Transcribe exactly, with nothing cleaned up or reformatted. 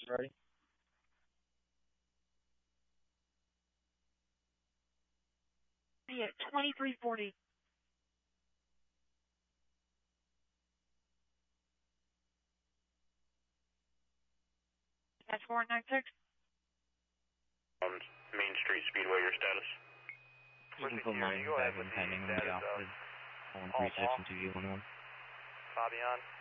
ready? Yeah, twenty-three forty. That's four nine six. Um, Main Street Speedway, your status? You can put mine back in pending on the opposite. On three six and two eight one one. Fabian.